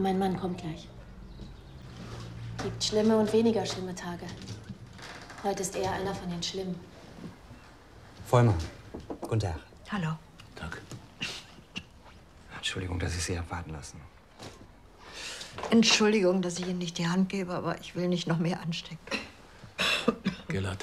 Mein Mann kommt gleich. Gibt schlimme und weniger schlimme Tage. Heute ist eher einer von den schlimmen. Vollmann, guten Tag. Hallo. Tag. Entschuldigung, dass ich Sie habe warten lassen. Entschuldigung, dass ich Ihnen nicht die Hand gebe, aber ich will nicht noch mehr anstecken. Gellert.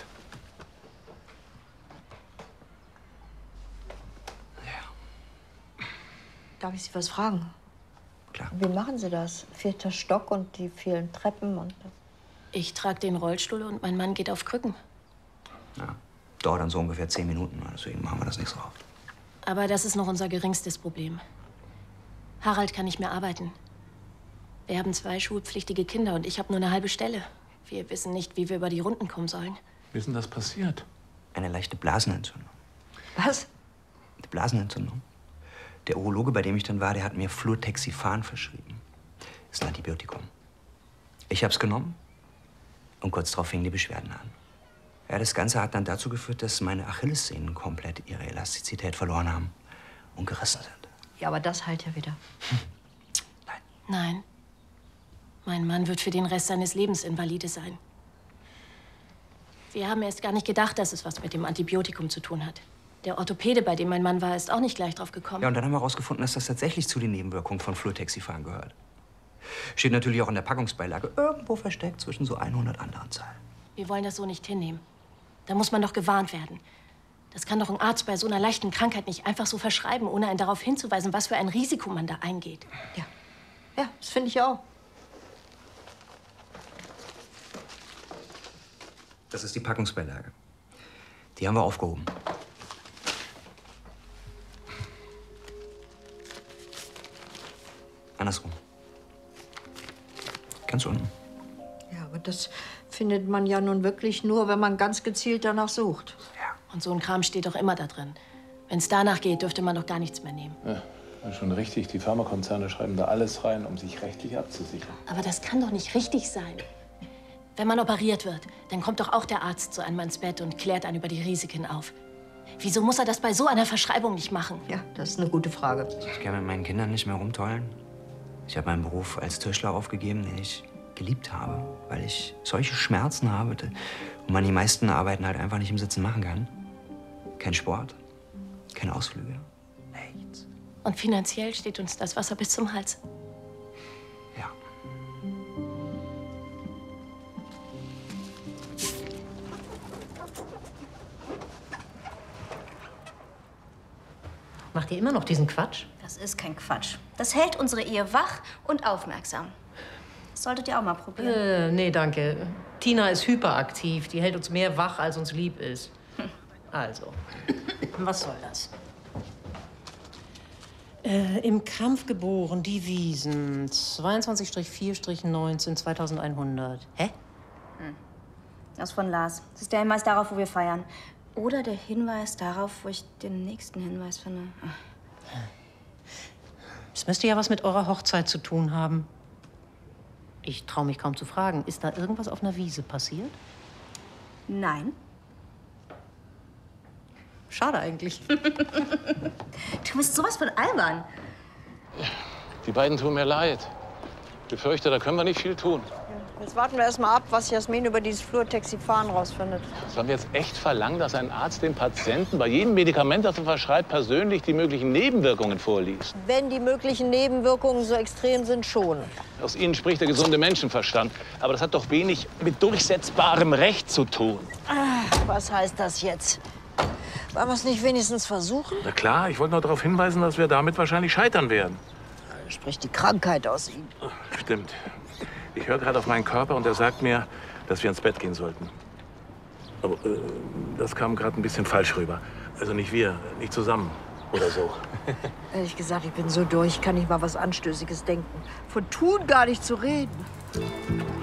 Ja. Darf ich Sie was fragen? Klar. Wie machen Sie das? 4. Stock und die vielen Treppen und... Ich trage den Rollstuhl und mein Mann geht auf Krücken. Ja, dauert dann so ungefähr 10 Minuten, deswegen machen wir das nicht so oft. Aber das ist noch unser geringstes Problem. Harald kann nicht mehr arbeiten. Wir haben 2 schulpflichtige Kinder und ich habe nur eine halbe Stelle. Wir wissen nicht, wie wir über die Runden kommen sollen. Wie ist denn das passiert? Eine leichte Blasenentzündung. Was? Die Blasenentzündung. Der Urologe, bei dem ich dann war, der hat mir Fluortexiphan verschrieben. Das ist ein Antibiotikum. Ich hab's genommen und kurz darauf fingen die Beschwerden an. Ja, das Ganze hat dann dazu geführt, dass meine Achillessehnen komplett ihre Elastizität verloren haben und gerissen sind. Ja, aber das heilt ja wieder. Nein. Mein Mann wird für den Rest seines Lebens Invalide sein. Wir haben erst gar nicht gedacht, dass es was mit dem Antibiotikum zu tun hat. Der Orthopäde, bei dem mein Mann war, ist auch nicht gleich drauf gekommen. Ja, und dann haben wir herausgefunden, dass das tatsächlich zu den Nebenwirkungen von Fluortexiphan gehört. Steht natürlich auch in der Packungsbeilage irgendwo versteckt zwischen so 100 anderen Zahlen. Wir wollen das so nicht hinnehmen. Da muss man doch gewarnt werden. Das kann doch ein Arzt bei so einer leichten Krankheit nicht einfach so verschreiben, ohne einen darauf hinzuweisen, was für ein Risiko man da eingeht. Ja. Ja, das finde ich auch. Das ist die Packungsbeilage. Die haben wir aufgehoben. Andersrum. Ganz unten. Ja, aber das findet man ja nun wirklich nur, wenn man ganz gezielt danach sucht. Ja. Und so ein Kram steht doch immer da drin. Wenn es danach geht, dürfte man doch gar nichts mehr nehmen. Ja, schon richtig. Die Pharmakonzerne schreiben da alles rein, um sich rechtlich abzusichern. Aber das kann doch nicht richtig sein. Wenn man operiert wird, dann kommt doch auch der Arzt zu einem ans Bett und klärt einen über die Risiken auf. Wieso muss er das bei so einer Verschreibung nicht machen? Ja, das ist eine gute Frage. Ich kann mit meinen Kindern nicht mehr rumtollen. Ich habe meinen Beruf als Tischler aufgegeben, den ich geliebt habe, weil ich solche Schmerzen habe und man die meisten Arbeiten halt einfach nicht im Sitzen machen kann. Kein Sport, keine Ausflüge, nichts. Und finanziell steht uns das Wasser bis zum Hals. Ja. Macht ihr immer noch diesen Quatsch? Das ist kein Quatsch. Das hält unsere Ehe wach und aufmerksam. Das solltet ihr auch mal probieren. Nee, danke. Tina ist hyperaktiv. Die hält uns mehr wach, als uns lieb ist. Also, was soll das? Im Kampf geboren, die Wiesen. 22-4-19, 2100. Hä? Das ist von Lars. Das ist der Hinweis darauf, wo wir feiern. Oder der Hinweis darauf, wo ich den nächsten Hinweis finde. Das müsste ja was mit eurer Hochzeit zu tun haben. Ich traue mich kaum zu fragen. Ist da irgendwas auf einer Wiese passiert? Nein. Schade eigentlich. Du bist sowas von albern. Die beiden tun mir leid. Ich befürchte, da können wir nicht viel tun. Jetzt warten wir erst mal ab, was Jasmin über dieses Fluortexiphan rausfindet. Sollen wir jetzt echt verlangen, dass ein Arzt dem Patienten bei jedem Medikament, das er verschreibt, persönlich die möglichen Nebenwirkungen vorliest? Wenn die möglichen Nebenwirkungen so extrem sind, schon. Aus Ihnen spricht der gesunde Menschenverstand. Aber das hat doch wenig mit durchsetzbarem Recht zu tun. Was heißt das jetzt? Wollen wir es nicht wenigstens versuchen? Na klar, ich wollte nur darauf hinweisen, dass wir damit wahrscheinlich scheitern werden. Spricht die Krankheit aus ihm. Stimmt. Ich höre gerade auf meinen Körper und er sagt mir, dass wir ins Bett gehen sollten. Aber das kam gerade ein bisschen falsch rüber. Also nicht wir, nicht zusammen oder so. Ehrlich gesagt, ich bin so durch, kann nicht mal was Anstößiges denken. Von tun gar nicht zu reden.